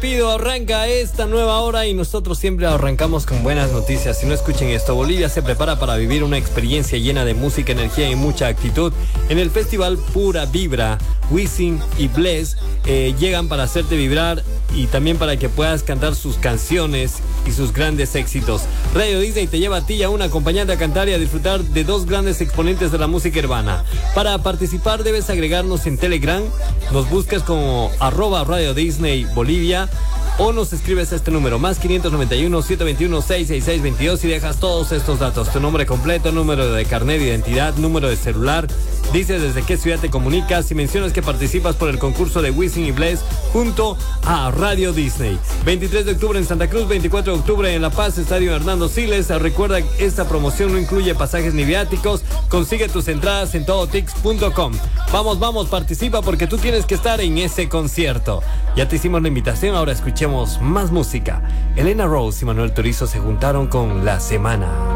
despido, arranca esta nueva hora y nosotros siempre arrancamos con buenas noticias. Si no escuchen esto, Bolivia se prepara para vivir una experiencia llena de música, energía y mucha actitud en el festival Pura Vibra. Wisin y Bless llegan para hacerte vibrar y también para que puedas cantar sus canciones y sus grandes éxitos. Radio Disney te lleva a ti y a un acompañante a cantar y a disfrutar de dos grandes exponentes de la música urbana. Para participar debes agregarnos en Telegram, nos buscas como @Radio Disney Bolivia o nos escribes a este número más 591-721-66622 y dejas todos estos datos: tu nombre completo, número de carnet de identidad, número de celular, dices desde qué ciudad te comunicas y mencionas que participas por el concurso de Wisin y Bless junto a Radio Disney. 23 de octubre en Santa Cruz, 24 de octubre en La Paz, Estadio Hernando Siles. Recuerda, esta promoción no incluye pasajes ni viáticos. Consigue tus entradas en todotix.com. Vamos, participa porque tú tienes que estar en ese concierto. Ya te hicimos la invitación, ahora escuchemos más música. Elena Rose y Manuel Turizo se juntaron con La Semana.